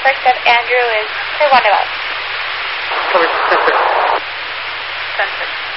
suspect that Andrew is for one of us. Cover censored. Censored.